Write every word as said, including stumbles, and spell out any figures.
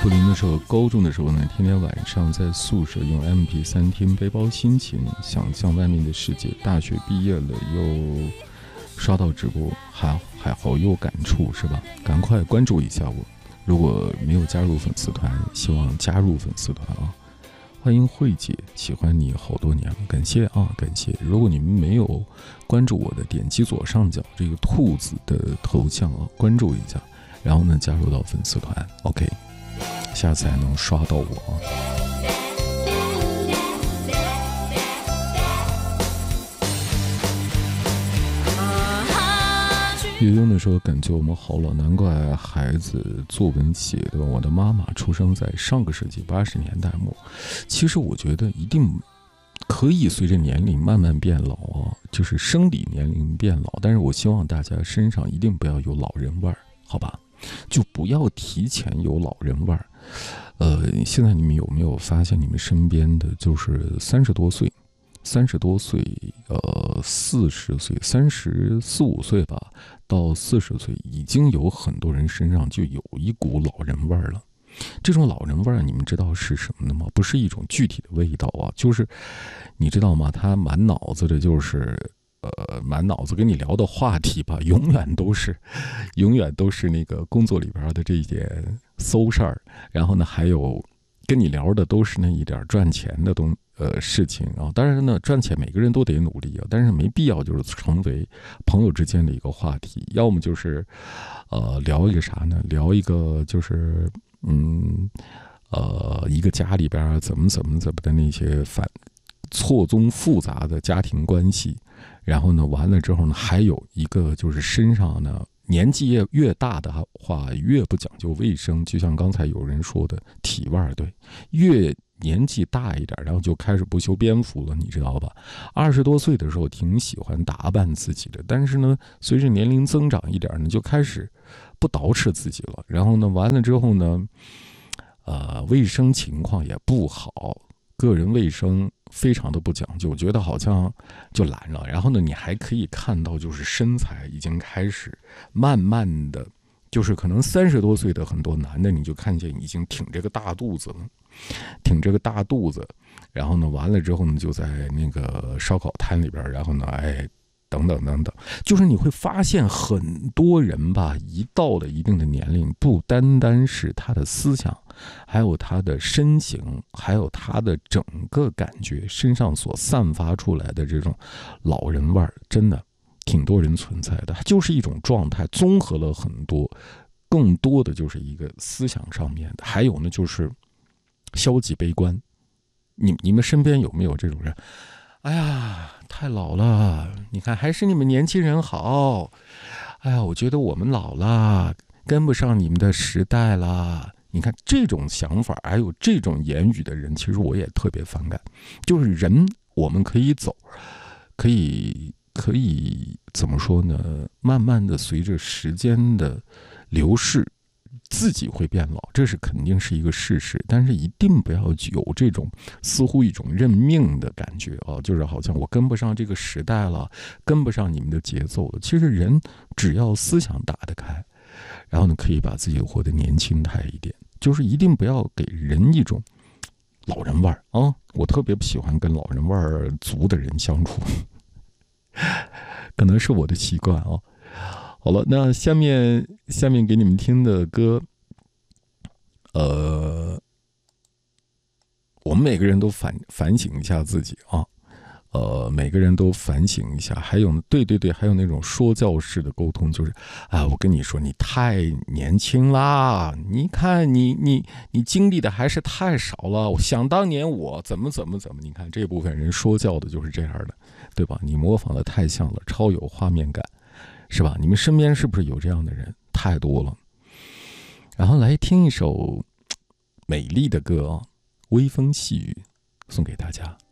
布林的时候，高中的时候呢，天天晚上在宿舍用 M P 三 听背包心情，想象外面的世界。大学毕业了，又刷到直播，还还好有感触，是吧？赶快关注一下我，如果没有加入粉丝团，希望加入粉丝团啊！欢迎慧姐，喜欢你好多年了，感谢啊，感谢！如果你们没有关注我的，点击左上角这个兔子的头像啊，关注一下，然后呢加入到粉丝团 ，OK。下次还能刷到我啊！游泳的时候感觉我们好老，难怪孩子作文写的我的妈妈出生在上个世纪八十年代末。其实我觉得一定可以随着年龄慢慢变老啊，就是生理年龄变老，但是我希望大家身上一定不要有老人味儿，好吧？就不要提前有老人味儿。呃，现在你们有没有发现，你们身边的就是三十多岁、三十多岁、呃，四十岁、三十四五岁吧，到四十岁，已经有很多人身上就有一股老人味儿了。这种老人味儿，你们知道是什么的吗？不是一种具体的味道啊，就是你知道吗？他满脑子的就是。呃，满脑子跟你聊的话题吧，永远都是，永远都是那个工作里边的这些馊事儿，然后呢，还有跟你聊的都是那一点赚钱的东呃事情啊。当然呢，赚钱每个人都得努力啊，但是没必要就是成为朋友之间的一个话题。要么就是，呃，聊一个啥呢？聊一个就是嗯，呃，一个家里边怎么怎么怎么的那些反错综复杂的家庭关系。然后呢，完了之后呢，还有一个就是身上呢，年纪越越大的话，越不讲究卫生。就像刚才有人说的，体味儿，对，越年纪大一点，然后就开始不修边幅了，你知道吧？二十多岁的时候挺喜欢打扮自己的，但是呢，随着年龄增长一点呢，就开始不捯饬自己了。然后呢，完了之后呢，呃，卫生情况也不好，个人卫生非常的不讲究，觉得好像就懒了。然后呢，你还可以看到，就是身材已经开始慢慢的，就是可能三十多岁的很多男的，你就看见已经挺这个大肚子了，挺这个大肚子。然后呢，完了之后呢，就在那个烧烤摊里边，然后呢，哎，等等等等，就是你会发现很多人吧，一到了一定的年龄，不单单是他的思想。还有他的身形，还有他的整个感觉，身上所散发出来的这种老人味儿，真的挺多人存在的。它就是一种状态，综合了很多，更多的就是一个思想上面的。还有呢，就是消极悲观。你你们身边有没有这种人？哎呀，太老了，你看还是你们年轻人好。哎呀，我觉得我们老了，跟不上你们的时代了。你看这种想法，还有这种言语的人，其实我也特别反感。就是人，我们可以走，可以可以怎么说呢？慢慢的随着时间的流逝，自己会变老，这是肯定是一个事实。但是一定不要有这种似乎一种认命的感觉啊，就是好像我跟不上这个时代了，跟不上你们的节奏了。其实人只要思想打得开，然后呢，可以把自己活得年轻态一点。就是一定不要给人一种老人味儿啊！我特别不喜欢跟老人味儿足的人相处，可能是我的习惯啊。好了，那下面下面给你们听的歌，呃，我们每个人都反反省一下自己啊。呃，每个人都反省一下。还有，对对对，还有那种说教式的沟通，就是啊，我跟你说，你太年轻啦，你看你你你经历的还是太少了。我想当年我怎么怎么怎么，你看这部分人说教的就是这样的，对吧？你模仿的太像了，超有画面感，是吧？你们身边是不是有这样的人？太多了。然后来听一首美丽的歌啊，微风细雨，送给大家。